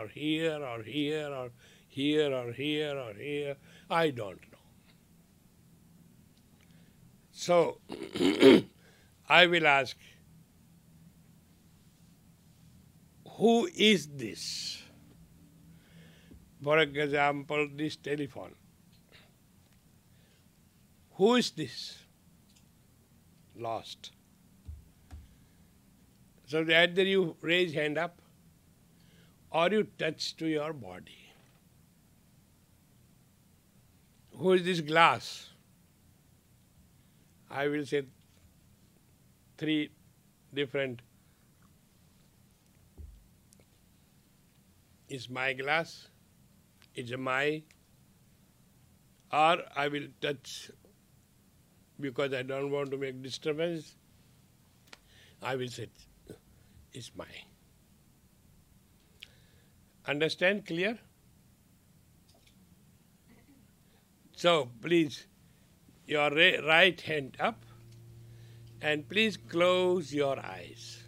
here or here or here or here or here. I don't know. So, I will ask, who is this? For example, this telephone. Who is this? Lost. So either you raise hand up or you touch to your body. Who is this glass? I will say three different. Is my glass? It's my. Or I will touch because I don't want to make disturbance. I will say it's mine. Understand? Clear? So please, your right hand up and please close your eyes.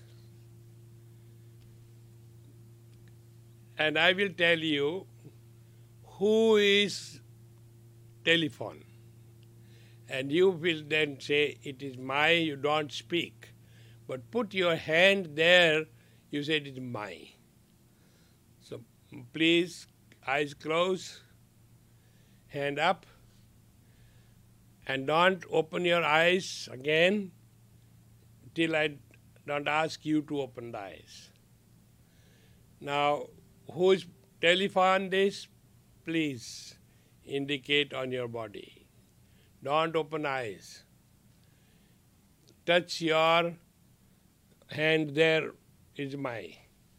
And I will tell you who is telephone. And you will then say, it is my, you don't speak. But put your hand there, you say it is my. So please, eyes closed, hand up, and don't open your eyes again till I don't ask you to open the eyes. Now, whose telephone this? Please indicate on your body. Don't open eyes. Touch your hand there is my.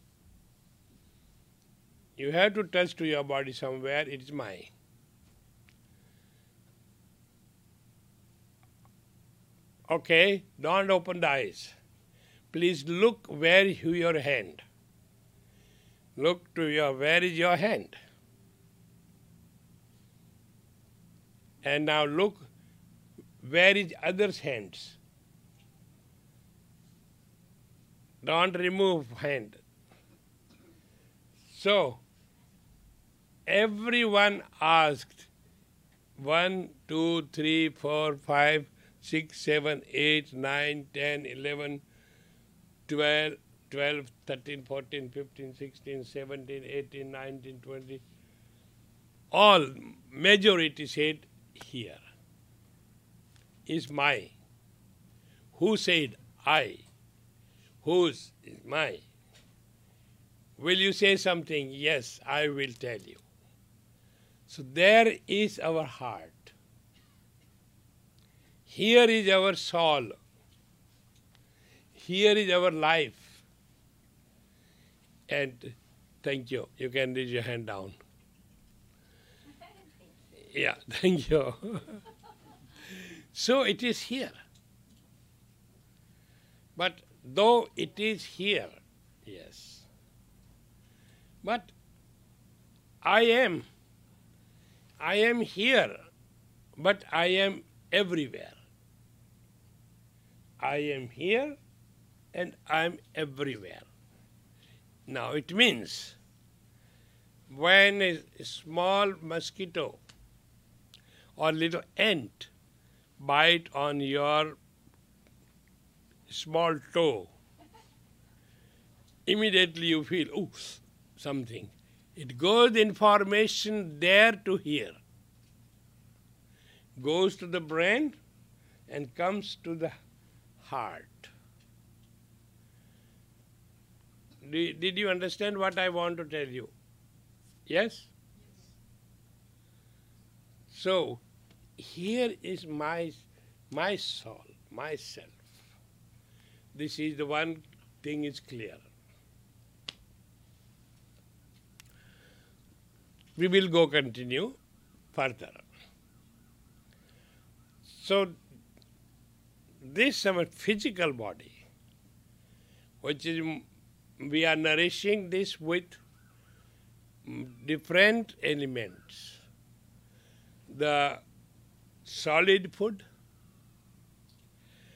You have to touch to your body somewhere, it is my. Okay, don't open the eyes. Please look where is your hand. Look to your, where is your hand? And now look, where is others' hands? Don't remove hand. So, everyone asked 1, 2, 3, 4, 5, 6, 7, 8, 9, 10, 11, 12, 12, 13, 14, 15, 16, 17, 18, 19, 20. All majority said here is my. Who said I? Whose is my? Will you say something? Yes, I will tell you. So there is our heart. Here is our soul. Here is our life. And thank you. You can raise your hand down. Yeah, thank you. So it is here. But though it is here, yes. But I am here, but I am everywhere. I am here and I am everywhere. Now it means when a small mosquito or little ant bite on your small toe, immediately you feel, oh, something. It goes information there to here, goes to the brain and comes to the heart. Did you understand what I want to tell you? Yes? So, here is my soul, myself. This is the one thing is clear. We will go continue further. So, this our physical body, which is, we are nourishing this with different elements. The solid food,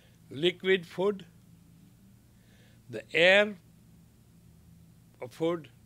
liquid food, the air food,